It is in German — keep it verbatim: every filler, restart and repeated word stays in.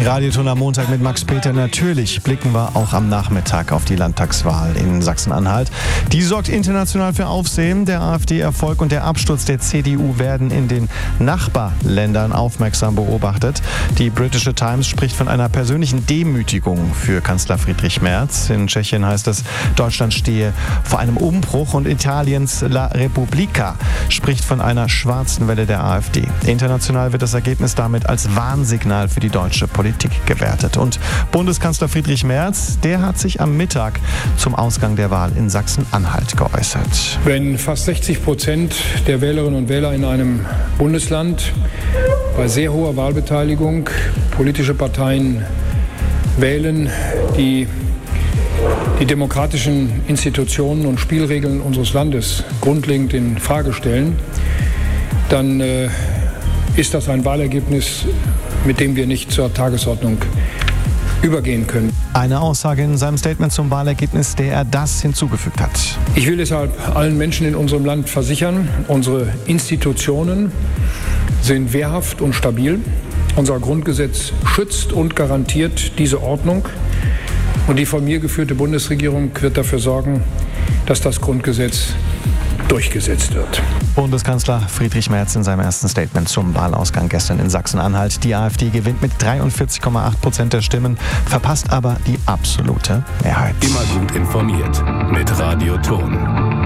Radioton am Montag mit Max Peter. Natürlich blicken wir auch am Nachmittag auf die Landtagswahl in Sachsen-Anhalt. Die sorgt international für Aufsehen. Der AfD-Erfolg und der Absturz der C D U werden in den Nachbarländern aufmerksam beobachtet. Die britische Times spricht von einer persönlichen Demütigung für Kanzler Friedrich Merz. In Tschechien heißt es, Deutschland stehe vor einem Umbruch, und Italiens La Repubblica spricht von einer schwarzen Welle der AfD. International wird das Ergebnis damit als Warnsignal für die deutsche Politik gewertet. Und Bundeskanzler Friedrich Merz, der hat sich am Mittag zum Ausgang der Wahl in Sachsen-Anhalt geäußert. Wenn fast sechzig Prozent der Wählerinnen und Wähler in einem Bundesland bei sehr hoher Wahlbeteiligung politische Parteien wählen, die die demokratischen Institutionen und Spielregeln unseres Landes grundlegend in Frage stellen, dann äh, ist das ein Wahlergebnis, mit dem wir nicht zur Tagesordnung übergehen können. Eine Aussage in seinem Statement zum Wahlergebnis, der er das hinzugefügt hat. Ich will deshalb allen Menschen in unserem Land versichern, unsere Institutionen sind wehrhaft und stabil. Unser Grundgesetz schützt und garantiert diese Ordnung. Und die von mir geführte Bundesregierung wird dafür sorgen, dass das Grundgesetz durchgesetzt wird. Bundeskanzler Friedrich Merz in seinem ersten Statement zum Wahlausgang gestern in Sachsen-Anhalt. Die AfD gewinnt mit dreiundvierzig Komma acht Prozent der Stimmen, verpasst aber die absolute Mehrheit. Immer gut informiert mit Radioton.